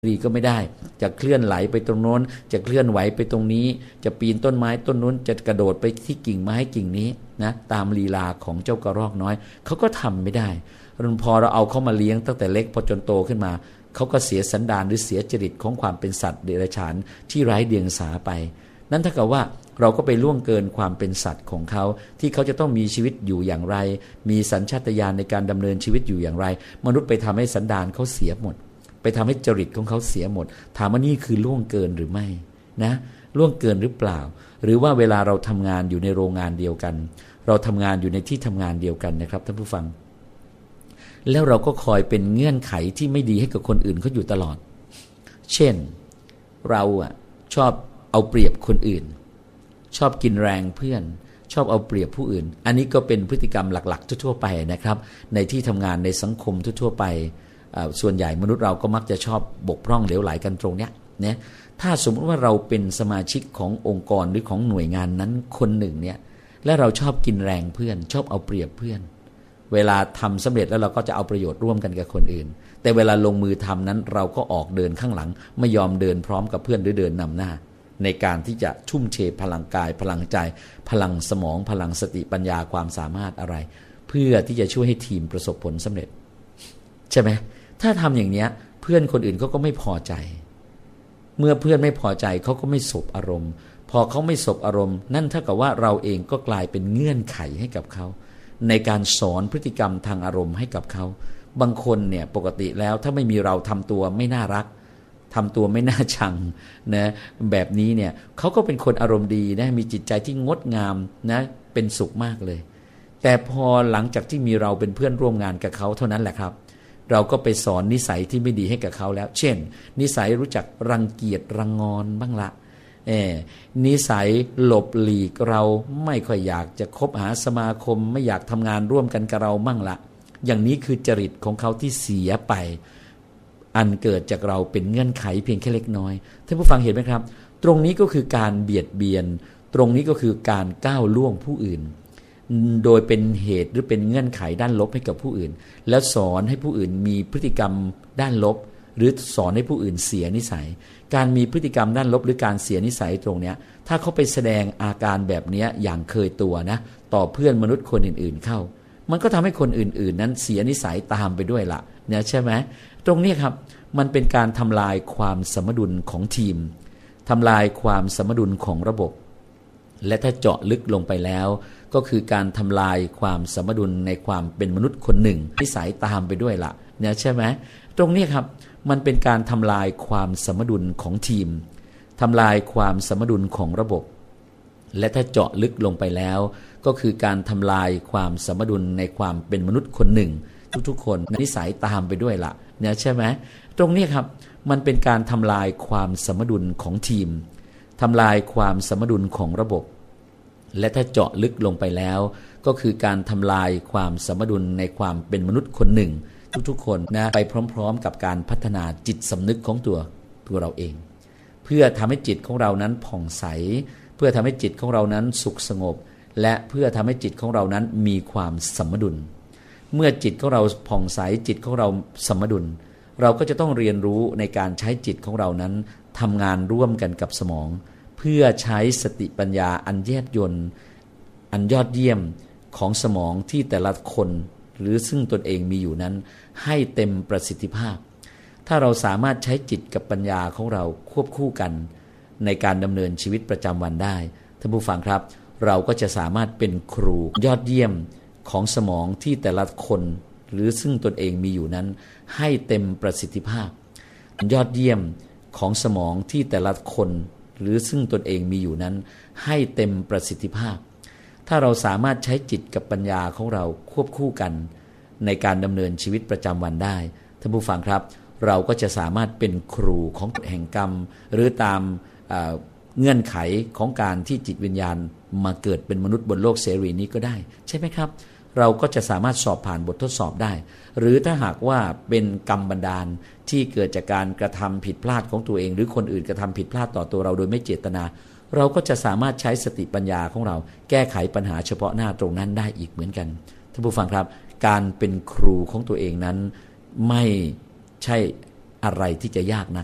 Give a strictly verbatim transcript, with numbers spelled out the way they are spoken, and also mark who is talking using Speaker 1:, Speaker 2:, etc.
Speaker 1: รีก็ไม่ได้จะเคลื่อนไหลไปตรงโน้นจะเคลื่อนไหวไปตรงนี้จะปีนต้นไม้ต้นนู้นจะกระโดดไปที่กิ่งไม้กิ่งนี้นะตามลีลาของเจ้ากระรอกน้อยเขาก็ทำไม่ได้พอเราเอาเขามาเลี้ยงตั้งแต่เล็กพอจนโตขึ้นมาเขาก็เสียสันดานหรือเสียจริตของความเป็นสัตว์เดรัจฉานที่ไร้เดียงสาไปนั่นเท่ากับว่าเราก็ไปล่วงเกินความเป็นสัตว์ของเขาที่เขาจะต้องมีชีวิตอยู่อย่างไรมีสัญชาตญาณในการดำเนินชีวิตอยู่อย่างไรมนุษย์ไปทำให้สันดานเขาเสียหมดไปทำให้จริตของเขาเสียหมดถามว่านี่คือล่วงเกินหรือไม่นะล่วงเกินหรือเปล่าหรือว่าเวลาเราทำงานอยู่ในโรงงานเดียวกันเราทำงานอยู่ในที่ทำงานเดียวกันนะครับท่านผู้ฟังแล้วเราก็คอยเป็นเงื่อนไขที่ไม่ดีให้กับคนอื่นเขาอยู่ตลอดเช่นเราอะชอบเอาเปรียบคนอื่นชอบกินแรงเพื่อนชอบเอาเปรียบผู้อื่นอันนี้ก็เป็นพฤติกรรมหลักๆทั่วๆไปนะครับในที่ทำงานในสังคมทั่วๆไปส่วนใหญ่มนุษย์เราก็มักจะชอบบกพร่องเหลวไหลกันตรงเนี้ยเนี่ยถ้าสมมติว่าเราเป็นสมาชิกขององค์กรหรือของหน่วยงานนั้นคนหนึ่งเนี่ยและเราชอบกินแรงเพื่อนชอบเอาเปรียบเพื่อนเวลาทำสำเร็จแล้วเราก็จะเอาประโยชน์ร่วมกันกับคนอื่นแต่เวลาลงมือทำนั้นเราก็ออกเดินข้างหลังไม่ยอมเดินพร้อมกับเพื่อนหรือเดินนำหน้าในการที่จะทุ่มเทพลังกายพลังใจพลังสมองพลังสติปัญญาความสามารถอะไรเพื่อที่จะช่วยให้ทีมประสบผลสำเร็จใช่ไหมถ้าทำอย่างนี้เพื่อนคนอื่นเขาก็ไม่พอใจเมื่อเพื่อนไม่พอใจเขาก็ไม่สบอารมณ์พอเขาไม่สบอารมณ์นั่นเท่ากับว่าเราเองก็กลายเป็นเงื่อนไขให้กับเขาในการสอนพฤติกรรมทางอารมณ์ให้กับเขาบางคนเนี่ยปกติแล้วถ้าไม่มีเราทำตัวไม่น่ารักทำตัวไม่น่าชังนะแบบนี้เนี่ยเขาก็เป็นคนอารมณ์ดีนะมีจิตใจที่งดงามนะเป็นสุขมากเลยแต่พอหลังจากที่มีเราเป็นเพื่อนร่วมงานกับเขาเท่านั้นแหละครับเราก็ไปสอนนิสัยที่ไม่ดีให้กับเขาแล้วเช่นนิสัยรู้จักรังเกียจรังงอนบ้างละเออนิสัยหลบหลีกเราไม่ค่อยอยากจะคบหาสมาคมไม่อยากทำงานร่วมกันกับเราบ้างละอย่างนี้คือจริตของเขาที่เสียไปอันเกิดจากเราเป็นเงื่อนไขเพียงแค่เล็กน้อยท่านผู้ฟังเห็นไหมครับตรงนี้ก็คือการเบียดเบียนตรงนี้ก็คือการก้าวล่วงผู้อื่นโดยเป็นเหตุหรือเป็นเงื่อนไขด้านลบให้กับผู้อื่นแล้วสอนให้ผู้อื่นมีพฤติกรรมด้านลบหรือสอนให้ผู้อื่นเสียนิสัยการมีพฤติกรรมด้านลบหรือการเสียนิสัยตรงเนี้ยถ้าเขาไปแสดงอาการแบบนี้อย่างเคยตัวนะต่อเพื่อนมนุษย์คนอื่นๆเข้ามันก็ทำให้คนอื่นๆนั้นเสียนิสัยตามไปด้วยละเนี่ยใช่ไหมตรงนี้ครับมันเป็นการทำลายความสมดุลของทีมทำลายความสมดุลของระบบและถ้าเจาะลึกลงไปแล้วก็คือการทำลายความสมดุลในความเป็นมนุษย์คนหนึ่งนิสัยตามไปด้วยละเนี่ยใช่ไหมตรงนี้ครับมันเป็นการทำลายความสมดุลของทีมทำลายความสมดุลของระบบและถ้าเจาะลึกลงไปแล้วก็คือการทำลายความสมดุลในความเป็นมนุษย์คนหนึ่งทุกๆคนนิสัยตามไปด้วยละเนี่ยใช่ไหมตรงนี้ครับมันเป็นการทำลายความสมดุลของทีมทำลายความสมดุลของระบบและถ้าเจาะลึกลงไปแล้วก็คือการทำลายความสมดุลในความเป็นมนุษย์คนหนึ่งทุกๆคนนะไปพร้อมๆกับการพัฒนาจิตสำนึกของตัวตัวเราเองเพื่อทำให้จิตของเรานั้นผ่องใสเพื่อทำให้จิตของเรานั้นสุขสงบและเพื่อทำให้จิตของเรานั้นมีความสมดุลเมื่อจิตของเราผ่องใสจิตของเราสมดุลเราก็จะต้องเรียนรู้ในการใช้จิตของเรานั้นทำงานร่วมกันกับสมองเพื่อใช้สติปัญญาอันแยบยลอันยอดเยี่ยมของสมองที่แต่ละคนหรือซึ่งตนเองมีอยู่นั้นให้เต็มประสิทธิภาพถ้าเราสามารถใช้จิตกับปัญญาของเราควบคู่กันในการดำเนินชีวิตประจำวันได้ท่านผู้ฟังครับเราก็จะสามารถเป็นครูยอดเยี่ยมของสมองที่แต่ละคนหรือซึ่งตนเองมีอยู่นั้นให้เต็มประสิทธิภาพยอดเยี่ยมของสมองที่แต่ละคนหรือซึ่งตนเองมีอยู่นั้นให้เต็มประสิทธิภาพถ้าเราสามารถใช้จิตกับปัญญาของเราควบคู่กันในการดำเนินชีวิตประจำวันได้ท่านผู้ฟังครับเราก็จะสามารถเป็นครูของกฎแห่งกรรมหรือตามเงื่อนไขของการที่จิตวิญญาณมาเกิดเป็นมนุษย์บนโลกเสรีนี้ก็ได้ใช่ไหมครับเราก็จะสามารถสอบผ่านบททดสอบได้หรือถ้าหากว่าเป็นกรรมบันดาลที่เกิดจากการกระทำผิดพลาดของตัวเองหรือคนอื่นกระทำผิดพลาดต่อตัวเราโดยไม่เจตนาเราก็จะสามารถใช้สติปัญญาของเราแก้ไขปัญหาเฉพาะหน้าตรงนั้นได้อีกเหมือนกันท่านผู้ฟังครับการเป็นครูของตัวเองนั้นไม่ใช่อะไรที่จะยากนะ